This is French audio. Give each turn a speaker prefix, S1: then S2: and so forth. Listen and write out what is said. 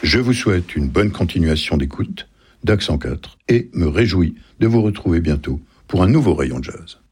S1: Je vous souhaite une bonne continuation d'écoute d'Accent 4 et me réjouis de vous retrouver bientôt pour un nouveau rayon de jazz.